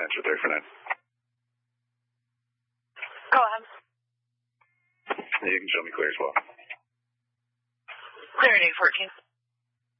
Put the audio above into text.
answer there for now. Go ahead. You can show me clear as well. Clear at 814.